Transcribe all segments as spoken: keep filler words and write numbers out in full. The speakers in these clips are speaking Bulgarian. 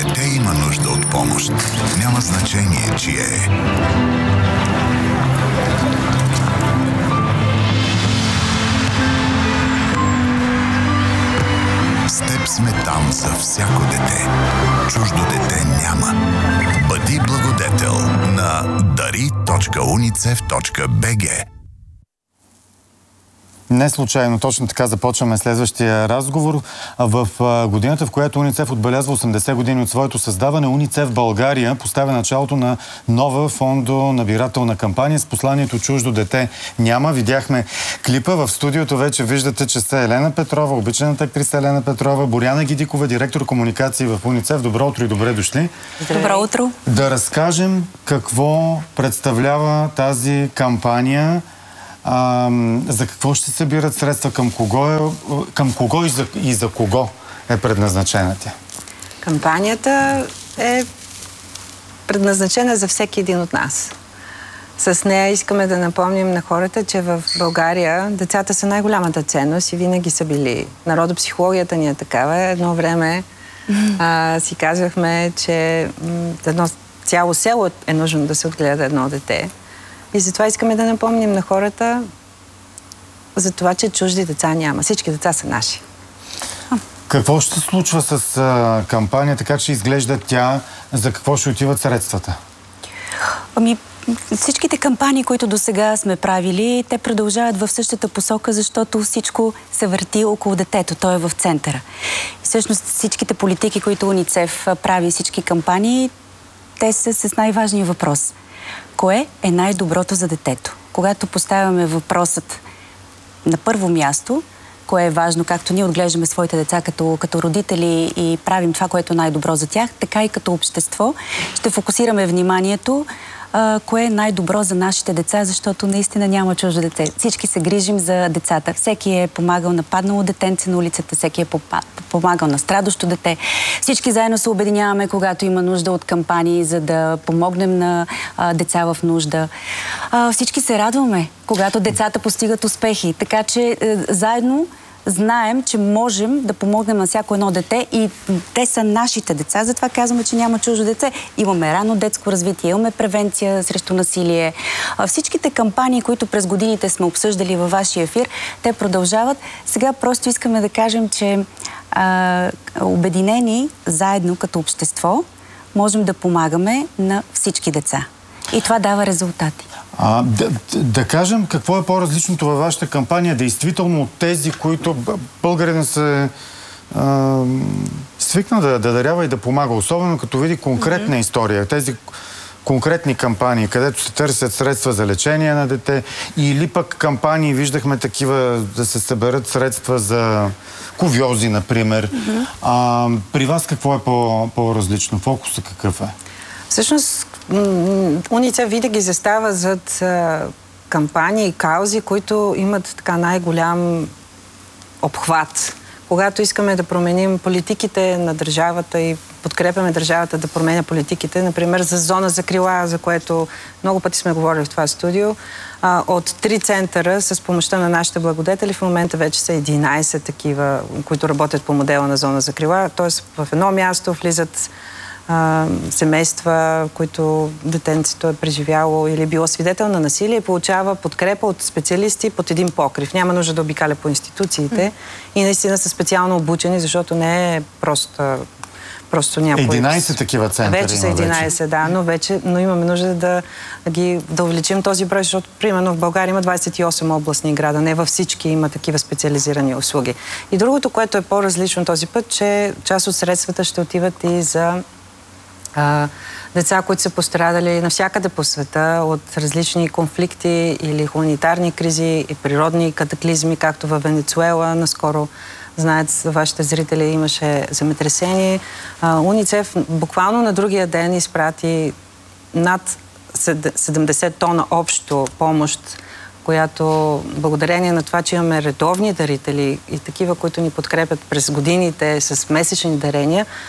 дете има нужда от помощ. Няма значение чие е. С теб сме там за всяко дете. Чуждо дете няма. Бъди благодетел на дари точка уницеф точка би джи. Не случайно, точно така започваме следващия разговор. В годината, в която УНИЦЕФ отбелязва осемдесет години от своето създаване, УНИЦЕФ България поставя началото на нова фондонабирателна кампания с посланието "Чуждо дете няма". Видяхме клипа. В студиото вече виждате, че са Елена Петрова, обичаната актриса Елена Петрова, Боряна Гидикова, директор комуникации в УНИЦЕФ. Добро утро и добре дошли. Добро утро. Да разкажем какво представлява тази кампания. А, за какво ще събират средства, към кого, е, към кого и, за, и за кого е предназначена тя? Кампанията е предназначена за всеки един от нас. С нея искаме да напомним на хората, че в България децата са най-голямата ценност и винаги са били. Народопсихологията ни е такава. Едно време а, си казвахме, че едно цяло село е нужно да се отгледа едно дете. И затова искаме да напомним на хората за това, че чужди деца няма. Всички деца са наши. Какво ще се случва с а, кампанията? Как ще изглежда тя? За какво ще отиват средствата? Ами, всичките кампании, които до сега сме правили, те продължават в същата посока, защото всичко се върти около детето. Той е в центъра. И всъщност всичките политики, които УНИЦЕФ прави, всички кампании, те са с най-важния въпрос. Кое е най-доброто за детето? Когато поставяме въпросът на първо място, кое е важно, както ние отглеждаме своите деца като, като родители и правим това, което е най-добро за тях, така и като общество, ще фокусираме вниманието а, кое е най-добро за нашите деца, защото наистина няма чуждо дете. Всички се грижим за децата. Всеки е помагал на паднало детенце на улицата, всеки е помагал на страдащо дете. Всички заедно се обединяваме, когато има нужда от кампании, за да помогнем на а, деца в нужда. А, всички се радваме, когато децата постигат успехи. Така че е, заедно знаем, че можем да помогнем на всяко едно дете и те са нашите деца. Затова казваме, че няма чуждо дете. Имаме ранно детско развитие, имаме превенция срещу насилие. Всичките кампании, които през годините сме обсъждали във вашия ефир, те продължават. Сега просто искаме да кажем, че а, обединени заедно като общество можем да помагаме на всички деца. И това дава резултати. А, да, да кажем, какво е по-различното във вашата кампания, действително от тези, които българин се а, свикна да, да дарява и да помага, особено като види конкретна mm-hmm. история, тези конкретни кампании, където се търсят средства за лечение на дете, или пък кампании, виждахме такива, да се съберат средства за кувьози, например. Mm-hmm. А, при вас какво е по, по-различно? Фокусът какъв е? Всъщност, УНИЦЕФ винаги застава зад а, кампании и каузи, които имат така най-голям обхват. Когато искаме да променим политиките на държавата и подкрепяме държавата да променя политиките, например за зона за крила, за което много пъти сме говорили в това студио, а, от три центъра с помощта на нашите благодетели в момента вече са единайсет такива, които работят по модела на зона за крила. Тоест в едно място влизат семейства, които детенцето е преживяло или било свидетел на насилие и получава подкрепа от специалисти под един покрив. Няма нужда да обикаля по институциите mm. и наистина са специално обучени, защото не е просто, просто някой... единайсет такива центъри. Вече са единайсет, вече. Да, но, вече, но имаме нужда да, ги, да увеличим този брой, защото примерно в България има двайсет и осем областни града, не във всички има такива специализирани услуги. И другото, което е по-различно този път, че част от средствата ще отиват и за А, деца, които са пострадали навсякъде по света от различни конфликти или хуманитарни кризи и природни катаклизми, както във Венецуела. Наскоро, знаят вашите зрители, имаше земетресение. А, УНИЦЕФ буквално на другия ден изпрати над седемдесет тона общо помощ, която благодарение на това, че имаме редовни дарители и такива, които ни подкрепят през годините с месечни дарения,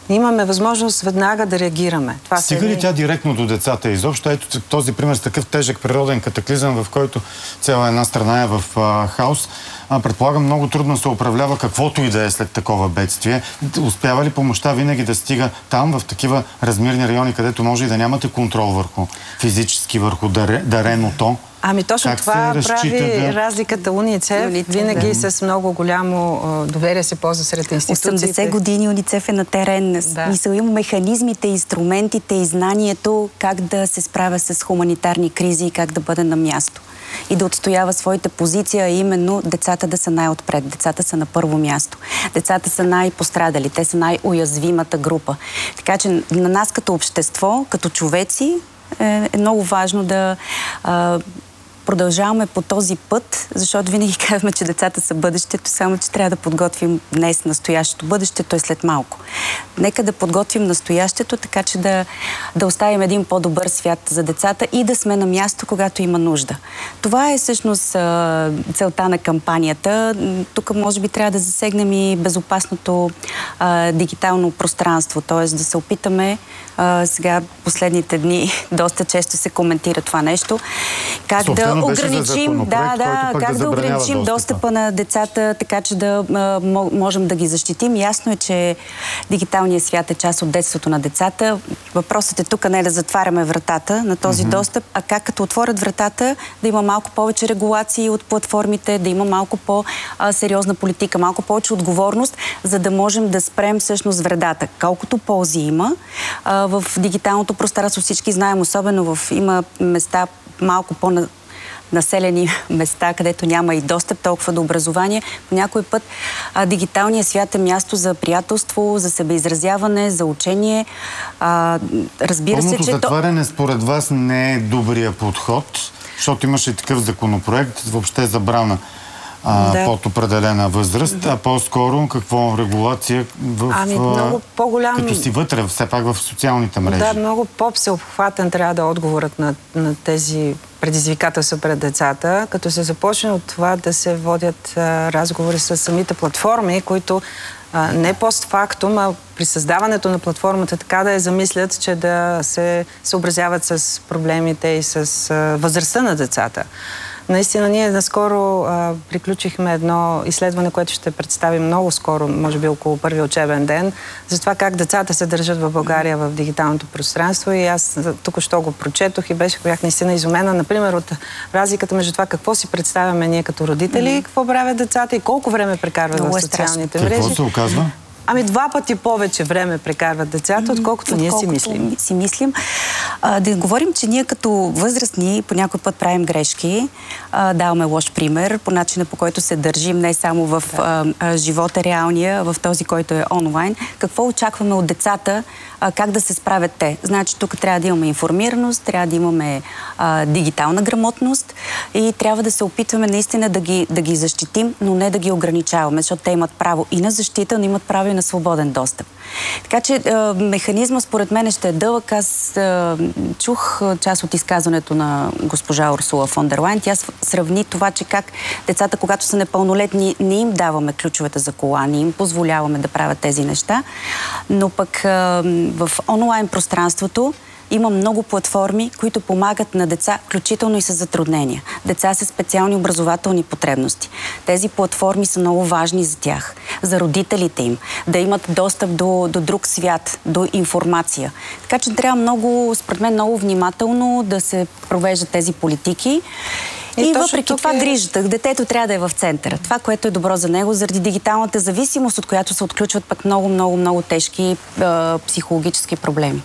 имаме възможност веднага да реагираме. Това Стига ли тя директно до децата изобщо? Ето този пример с такъв тежък природен катаклизъм, в който цяла една страна е в а, хаос. А, предполагам, много трудно се управлява каквото и да е след такова бедствие. Успява ли помощта винаги да стига там, в такива размерни райони, където може и да нямате контрол върху физически, върху дареното? Ами точно как това прави да... разликата УНИЦЕФ. УНИЦЕФ винаги да. С много голямо а, доверие се ползва сред институциите. осемдесет години УНИЦЕФ е на терен. Да. Мисъл, има механизмите, инструментите и знанието как да се справя с хуманитарни кризи и как да бъде на място. И да отстоява своите позиции, а именно децата да са най-отпред. Децата са на първо място. Децата са най-пострадали. Те са най-уязвимата група. Така че на нас като общество, като човеци, е, е много важно да а, продължаваме по този път, защото винаги казваме, че децата са бъдещето, само че трябва да подготвим днес настоящето. Бъдещето е след малко. Нека да подготвим настоящето, така че да, да оставим един по-добър свят за децата и да сме на място, когато има нужда. Това е всъщност целта на кампанията. Тук може би трябва да засегнем и безопасното а, дигитално пространство, т.е. да се опитаме а, сега последните дни доста често се коментира това нещо. Как да ограничим, да, да, как да, да ограничим достъпа. достъпа на децата, така че да а, можем да ги защитим. Ясно е, че дигиталният свят е част от детството на децата. Въпросът е тук не да затваряме вратата на този mm-hmm. достъп, а как като отворят вратата да има малко повече регулации от платформите, да има малко по-сериозна политика, малко повече отговорност, за да можем да спрем всъщност вредата. Колкото ползи има а, в дигиталното пространство, всички знаем, особено в има места малко по- населени места, където няма и достъп толкова до образование. По някой път а, дигиталният свят е място за приятелство, за себеизразяване, за учение. А, разбира Пълното се, че... затваряне то... според вас не е добрия подход, защото имаше и такъв законопроект, въобще забрана а, да. под определена възраст, да. а по-скоро какво регулация в, ами, много по-голям... като си вътре, все пак в социалните мрежи. Да, много по-всеобхватен трябва да е отговорът на, на тези предизвикателства пред децата, като се започне от това да се водят а, разговори с самите платформи, които а, не постфактум, а при създаването на платформата така да я замислят, че да се съобразяват с проблемите и с а, възрастта на децата. Наистина, ние наскоро а, приключихме едно изследване, което ще представим много скоро, може би около първи учебен ден, за това как децата се държат в България в дигиталното пространство. И аз тук що го прочетох и беше, бях наистина изумена, например, от разликата между това какво си представяме ние като родители, mm-hmm. какво правят децата и колко време прекарват в социалните мрежи. Какво се оказва? Ами два пъти повече време прекарват децата, отколкото, отколкото ние си мислим. си мислим. А, да говорим, че ние като възрастни по някой път правим грешки, а, даваме лош пример по начина, по който се държим не само в да. а, живота реалния, в този, който е онлайн. Какво очакваме от децата, а, как да се справят те? Значи тук трябва да имаме информираност, трябва да имаме а, дигитална грамотност и трябва да се опитваме наистина да ги, да ги защитим, но не да ги ограничаваме, защото те имат право и на защита, но имат право и на свободен достъп. Така че е, механизма според мен ще е дълъг. Аз е, чух част от изказването на госпожа Урсула фон дер Лайен. Тя сравни това, че как децата, когато са непълнолетни, не им даваме ключовете за кола, не им позволяваме да правят тези неща, но пък е, в онлайн пространството има много платформи, които помагат на деца, включително и с затруднения. Деца с специални образователни потребности. Тези платформи са много важни за тях, за родителите им, да имат достъп до, до друг свят, до информация. Така че трябва много, според мен, много внимателно да се провеждат тези политики. И, и въпреки това е... грижата, детето трябва да е в центъра. Това, което е добро за него, заради дигиталната зависимост, от която се отключват пък много, много, много тежки е, психологически проблеми.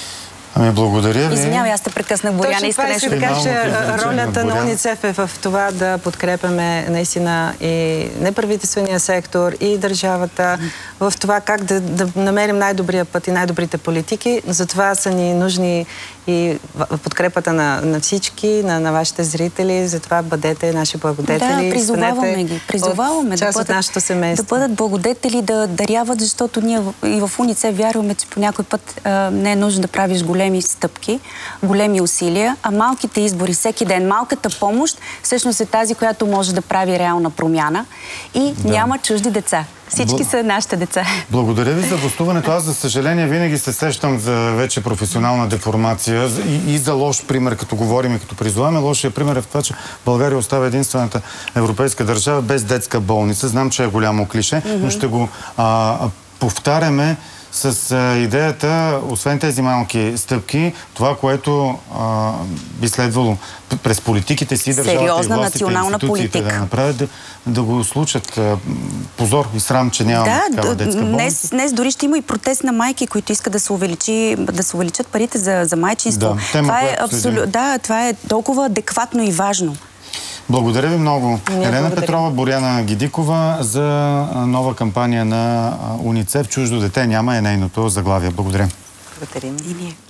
Ами, благодаря ви. Извинявай, аз те прекъснах, Боряна. Иска нещо да кажа, че ролята на УНИЦЕФ е в това да подкрепяме наистина и неправителствения сектор, и държавата, в това как да, да намерим най-добрия път и най-добрите политики. Затова са ни нужни и подкрепата на, на всички, на, на вашите зрители. Затова бъдете наши благодетели. Да, призоваваме ги. Призоваваме да бъдат, нашето семейство. Да бъдат благодетели, да даряват, защото ние и в УНИЦЕФ вярваме, че по някой път а, не е нужно да правиш големи стъпки, големи усилия, а малките избори всеки ден, малката помощ всъщност е тази, която може да прави реална промяна и да. няма чужди деца. Всички Бл... са нашите деца. Благодаря ви за гостуването. Аз, за съжаление, винаги се сещам за вече професионална деформация и, и за лош пример, като говорим и като призоваваме. Лошия пример е в това, че България остава единствената европейска държава без детска болница. Знам, че е голямо клише, mm-hmm. но ще го а, повтаряме с а, идеята, освен тези малки стъпки, това, което а, би следвало през политиките си, държавата сериозна и властите, институциите политика. да направят, да, да го случат. А, позор и срам, че нямаме да, такава детска болница. Днес, днес дори ще има и протест на майки, които искат да се, увеличи, да се увеличат парите за, за майчинство. Да, тема, това, е абсолю... да, това е толкова адекватно и важно. Благодаря ви много. Не, Елена благодаря. Петрова, Боряна Гидикова за нова кампания на УНИЦЕФ. Чуждо дете няма е нейното заглавие. Благодаря. Благодарим и ние.